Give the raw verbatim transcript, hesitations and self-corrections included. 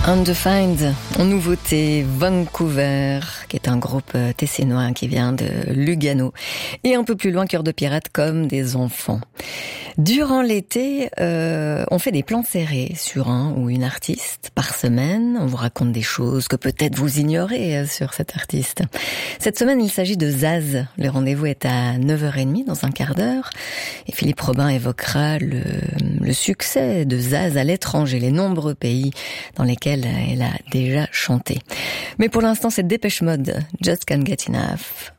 Undefined, en nouveauté, Vancouver, qui est un groupe tessénois qui vient de Lugano. Et un peu plus loin, Cœur de pirate, comme des enfants. Durant l'été, euh, on fait des plans serrés sur un ou une artiste par semaine. On vous raconte des choses que peut-être vous ignorez sur cet artiste. Cette semaine, il s'agit de Zaz. Le rendez-vous est à neuf heures trente, dans un quart d'heure. Et Philippe Robin évoquera le, le succès de Zaz à l'étranger, les nombreux pays dans lesquels elle a déjà chanté. Mais pour l'instant, c'est Dépêche Mode, Just Can't Get Enough.